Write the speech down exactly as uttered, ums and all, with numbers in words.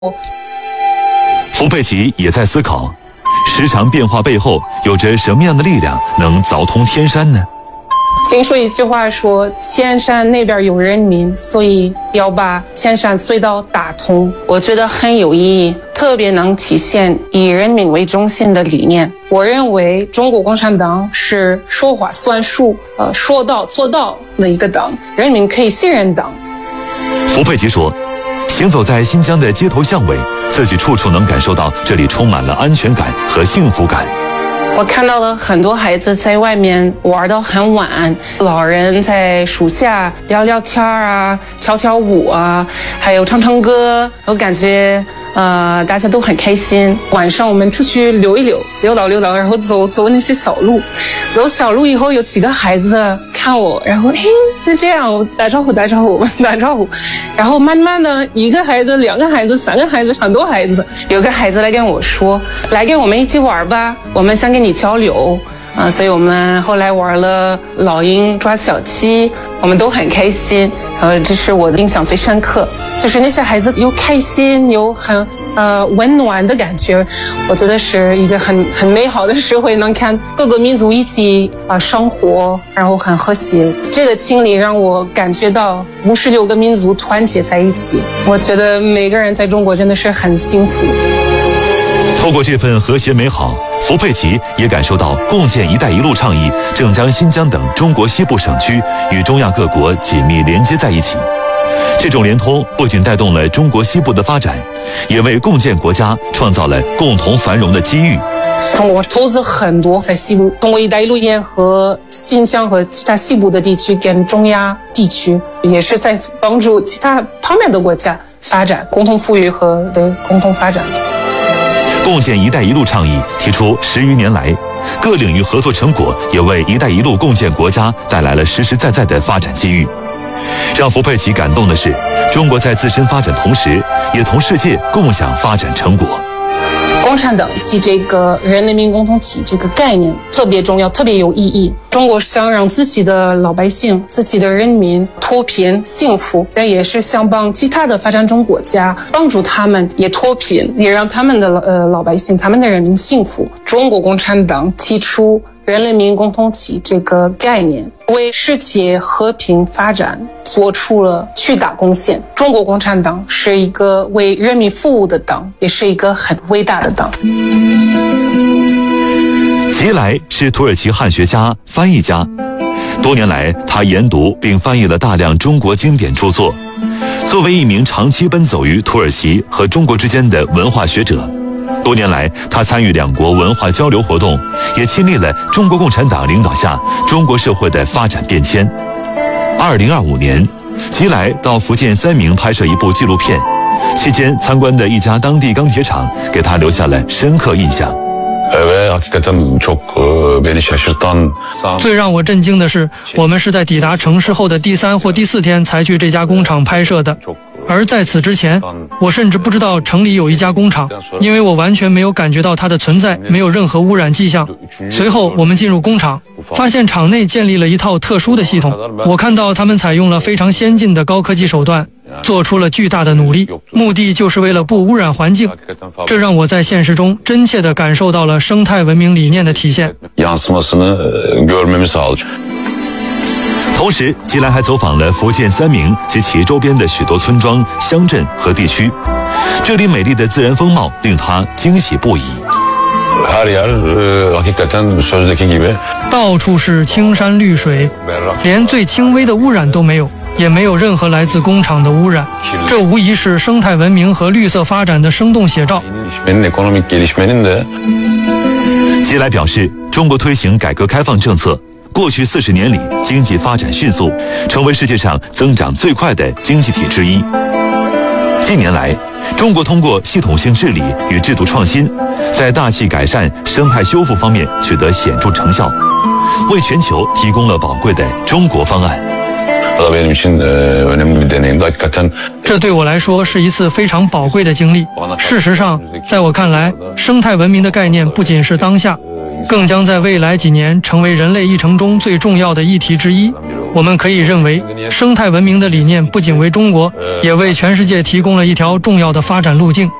福佩奇也在思考，时常变化背后有着什么样的力量能凿通天山呢？ 听说一句话说，千山那边有人民，所以要把千山隧道打通。我觉得很有意义，特别能体现以人民为中心的理念。我认为中国共产党是说话算数，呃，说到做到的一个党，人民可以信任党。 福佩奇说，行走在新疆的街头巷尾，自己处处能感受到这里充满了安全感和幸福感。 我看到了很多孩子在外面玩到很晚，老人在树下聊聊天啊，跳跳舞啊，还有唱唱歌，我感觉呃大家都很开心。晚上我们出去溜一溜，溜达溜达，然后走走那些小路，走小路以后有几个孩子看我，然后嘿就这样打招呼打招呼打招呼，然后慢慢的一个孩子两个孩子三个孩子很多孩子，有个孩子来跟我说，来跟我们一起玩吧，我们想跟你交流啊，所以我们后来玩了老鹰抓小鸡，我们都很开心。然后这是我的印象最深刻，就是那些孩子有开心，有很呃温暖的感觉。我觉得是一个很很美好的社会，能看各个民族一起啊、呃、生活，然后很和谐。这个经历让我感觉到五十六个民族团结在一起。我觉得每个人在中国真的是很幸福。 透过这份和谐美好，福佩奇也感受到共建“一带一路”倡议正将新疆等中国西部省区与中亚各国紧密连接在一起。这种联通不仅带动了中国西部的发展，也为共建国家创造了共同繁荣的机遇。 中国投资很多在西部，通过“一带一路”沿和新疆和其他西部的地区跟中亚地区，也是在帮助其他旁边的国家发展，共同富裕和的共同发展。 共建“一带一路”倡议提出十余年来，各领域合作成果也为“一带一路”共建国家带来了实实在在的发展机遇。让福佩奇感动的是，中国在自身发展同时，也同世界共享发展成果。 共产党其这个人民共同体这个概念特别重要，特别有意义。中国想让自己的老百姓、自己的人民脱贫幸福，但也是想帮其他的发展中国家，帮助他们也脱贫，也让他们的呃老百姓、他们的人民幸福。中国共产党提出人民共同体这个概念，为世界和平发展做出了巨大贡献。中国共产党是一个为人民服务的党，也是一个很伟大的党。 吉莱是土耳其汉学家、翻译家，多年来他研读并翻译了大量中国经典著作。作为一名长期奔走于土耳其和中国之间的文化学者，多年来他参与两国文化交流活动，也亲历了中国共产党领导下中国社会的发展变迁。二零二五年，吉莱到福建三明拍摄一部纪录片，期间参观的一家当地钢铁厂给他留下了深刻印象。 最让我震惊的是，我们是在抵达城市后的第三或第四天才去这家工厂拍摄的，而在此之前，我甚至不知道城里有一家工厂，因为我完全没有感觉到它的存在，没有任何污染迹象。随后我们进入工厂，发现厂内建立了一套特殊的系统，我看到他们采用了非常先进的高科技手段，做出了巨大的努力，目的就是为了不污染环境。这让我在现实中真切地感受到了生态文明理念的体现。 同时，吉莱还走访了福建三明及其周边的许多村庄、乡镇和地区，这里美丽的自然风貌令他惊喜不已。 到处是青山绿水，连最轻微的污染都没有，也没有任何来自工厂的污染，这无疑是生态文明和绿色发展的生动写照。 吉莱表示，中国推行改革开放政策，过去四十年里经济发展迅速，成为世界上增长最快的经济体之一。近年来，中国通过系统性治理与制度创新，在大气改善、生态修复方面取得显著成效，为全球提供了宝贵的中国方案。 这对我来说是一次非常宝贵的经历。事实上，在我看来，生态文明的概念不仅是当下，更将在未来几年成为人类议程中最重要的议题之一。 我们可以认为，生态文明的理念不仅为中国，也为全世界提供了一条重要的发展路径。